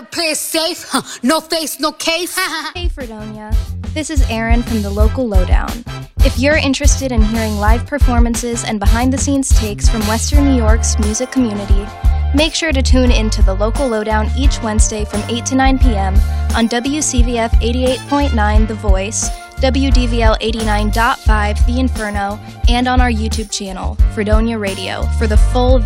play it safe. No face, no case. Hey Fredonia, this is Erin from the Local Lowdown. If you're interested in hearing live performances and behind-the-scenes takes from Western New York's music community, make sure to tune into the Local Lowdown each Wednesday from 8 to 9 p.m. on WCVF 88.9 The Voice, WDVL 89.5 The Inferno, and on our YouTube channel, Fredonia Radio, for the full